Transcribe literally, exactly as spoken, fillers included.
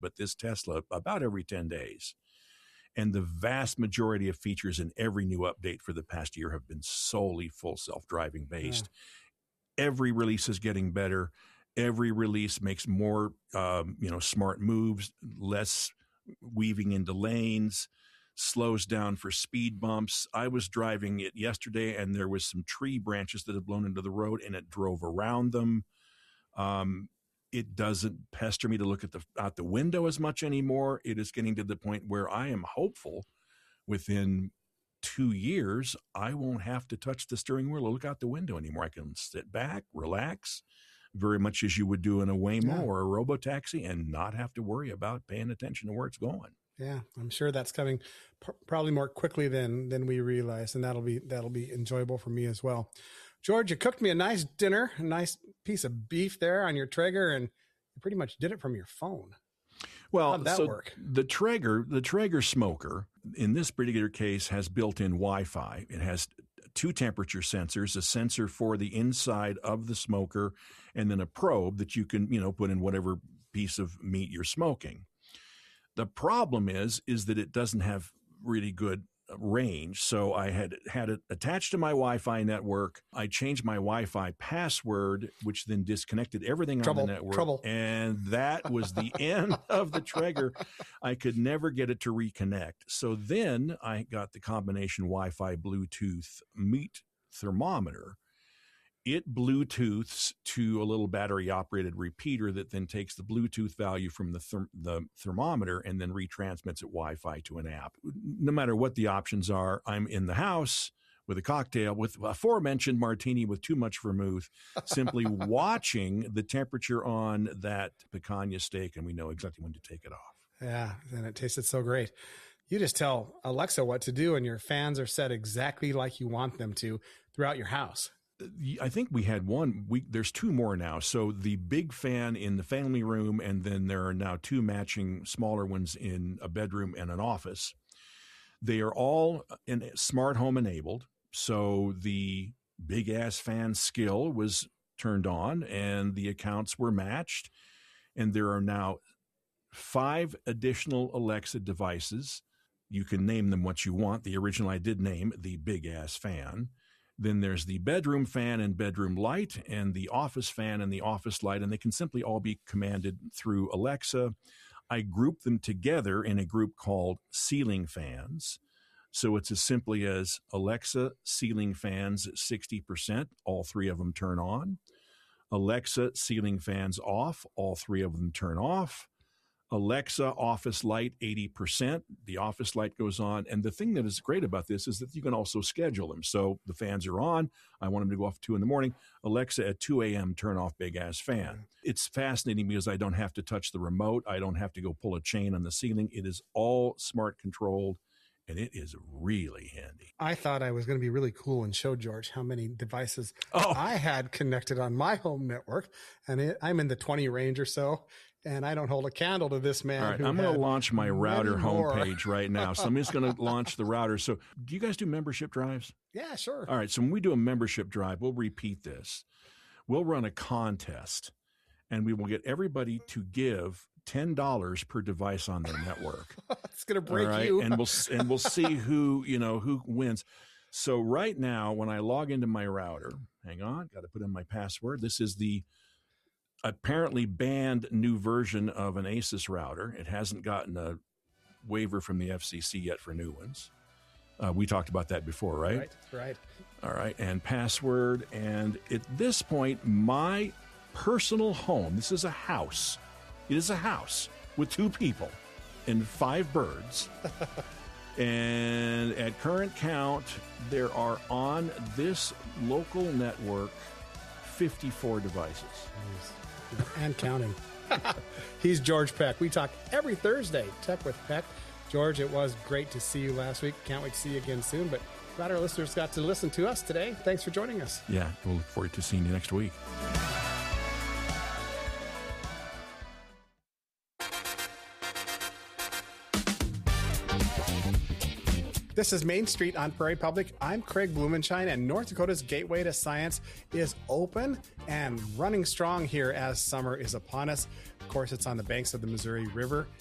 but this Tesla about every ten days. And the vast majority of features in every new update for the past year have been solely full self-driving based. Yeah. Every release is getting better. Every release makes more, um, you know, smart moves, less weaving into lanes, slows down for speed bumps. I was driving it yesterday, and there was some tree branches that had blown into the road, and it drove around them. Um, it doesn't pester me to look at the out the window as much anymore. It is getting to the point where I am hopeful within two years, I won't have to touch the steering wheel or look out the window anymore. I can sit back, relax, very much as you would do in a Waymo yeah. or a robotaxi, and not have to worry about paying attention to where it's going. Yeah, I'm sure that's coming pr- probably more quickly than than we realize, and that'll be that'll be enjoyable for me as well. George, you cooked me a nice dinner, a nice piece of beef there on your Traeger, and you pretty much did it from your phone. Well, how'd that so work? The Traeger, the Traeger smoker, in this particular case, has built-in Wi-Fi. It has two temperature sensors, a sensor for the inside of the smoker, and then a probe that you can, you know, put in whatever piece of meat you're smoking. The problem is, is that it doesn't have really good range. So I had had it attached to my Wi-Fi network. I changed my Wi-Fi password, which then disconnected everything trouble, on the network. Trouble. And that was the end of the Traeger. I could never get it to reconnect. So then I got the combination Wi-Fi Bluetooth meat thermometer. It Bluetooths to a little battery-operated repeater that then takes the Bluetooth value from the, therm- the thermometer and then retransmits it Wi-Fi to an app. No matter what the options are, I'm in the house with a cocktail, with aforementioned martini with too much vermouth, simply watching the temperature on that picanha steak, and we know exactly when to take it off. Yeah, and it tasted so great. You just tell Alexa what to do, and your fans are set exactly like you want them to throughout your house. I think we had one. We, there's two more now. So the big fan in the family room, and then there are now two matching smaller ones in a bedroom and an office. They are all in smart home enabled. So the big ass fan skill was turned on, and the accounts were matched. And there are now five additional Alexa devices. You can name them what you want. The original I did name the big ass fan. Then there's the bedroom fan and bedroom light, and the office fan and the office light, and they can simply all be commanded through Alexa. I group them together in a group called ceiling fans. So it's as simply as Alexa, ceiling fans at sixty percent, all three of them turn on. Alexa, ceiling fans off, all three of them turn off. Alexa, office light, eighty percent. The office light goes on. And the thing that is great about this is that you can also schedule them. So the fans are on. I want them to go off at two in the morning. Alexa, at two a.m., turn off big-ass fan. It's fascinating because I don't have to touch the remote. I don't have to go pull a chain on the ceiling. It is all smart controlled, and it is really handy. I thought I was going to be really cool and show George how many devices oh. I had connected on my home network. And it, I'm in the twenty range or so. And I don't hold a candle to this man. All right, who I'm going to launch my router homepage right now. So I'm just going to launch the router. So do you guys do membership drives? Yeah, sure. All right. So when we do a membership drive, we'll repeat this. We'll run a contest, and we will get everybody to give ten dollars per device on their network. It's going to break All right? you. and we'll and we'll see who, you know, who wins. So right now, when I log into my router, hang on, got to put in my password. This is the apparently banned new version of an ASUS router. It hasn't gotten a waiver from the F C C yet for new ones. Uh, we talked about that before, right? Right, right. All right, and password. And at this point, my personal home, this is a house. It is a house with two people and five birds. And at current count, there are on this local network fifty-four devices. Nice. And counting. He's George Peck. We talk every Thursday, Tech with Peck. George, it was great to see you last week. Can't wait to see you again soon. But glad our listeners got to listen to us today. Thanks for joining us. Yeah, we'll look forward to seeing you next week. This is Main Street on Prairie Public. I'm Craig Blumenshine, and North Dakota's gateway to science is open and running strong here as summer is upon us. Of course, it's on the banks of the Missouri River